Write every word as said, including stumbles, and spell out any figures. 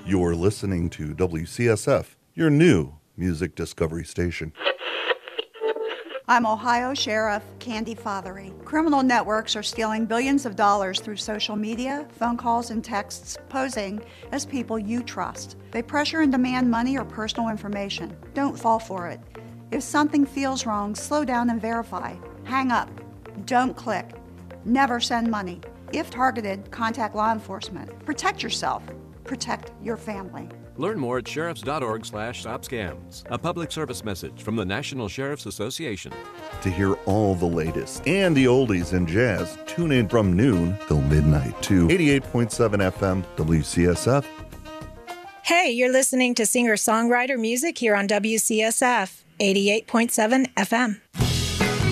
You're listening to W C S F, your new music discovery station. I'm Ohio Sheriff Candy Fothery. Criminal networks are stealing billions of dollars through social media, phone calls, and texts, posing as people you trust. They pressure and demand money or personal information. Don't fall for it. If something feels wrong, slow down and verify. Hang up. Don't click. Never send money. If targeted, contact law enforcement. Protect yourself. Protect your family. Learn more at sheriffs.org slash stop scams. A public service message from the National Sheriff's Association. To hear all the latest and the oldies in jazz, tune in from noon till midnight to eighty-eight point seven F M W C S F. Hey, you're listening to singer-songwriter music here on W C S F, eighty-eight point seven F M.